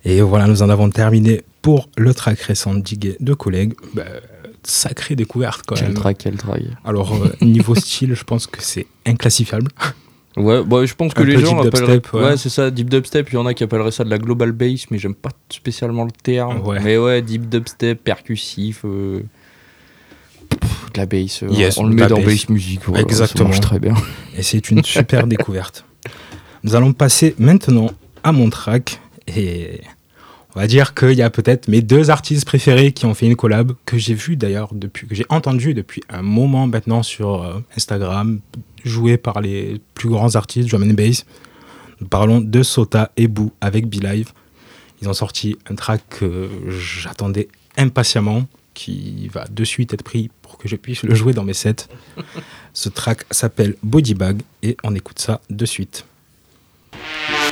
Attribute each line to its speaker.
Speaker 1: Et voilà, nous en avons terminé pour le track récent Digger de collègues. Sacrée découverte quand même.
Speaker 2: Quel track.
Speaker 1: Alors, niveau style, je pense que c'est inclassifiable.
Speaker 2: Ouais, bah, je pense que les gens appelleraient.
Speaker 1: Dubstep, ouais,
Speaker 2: c'est ça, deep dubstep. Il y en a qui appelleraient ça de la global bass, mais j'aime pas spécialement le terme.
Speaker 1: Ouais.
Speaker 2: Mais ouais, deep dubstep, percussif, de la bass.
Speaker 1: Yes,
Speaker 2: on le met dans bass music. Voilà,
Speaker 1: exactement.
Speaker 2: Ça marche très bien.
Speaker 1: Et c'est une super découverte. Nous allons passer maintenant à mon track. Et on va dire qu'il y a peut-être mes 2 artistes préférés qui ont fait une collab, que j'ai vu d'ailleurs, que j'ai entendu depuis un moment maintenant sur Instagram, joué par les plus grands artistes drum and bass. Nous parlons de Sota et Boo avec Be-Live. Ils ont sorti un track que j'attendais impatiemment, qui va de suite être pris pour que je puisse le jouer dans mes sets. Ce track s'appelle Body Bag et on écoute ça de suite.